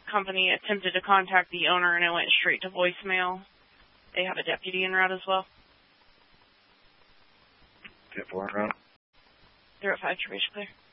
company attempted to contact the owner and it went straight to voicemail. They have a deputy en route as well. 10-4 en route. 05, Trevation clear.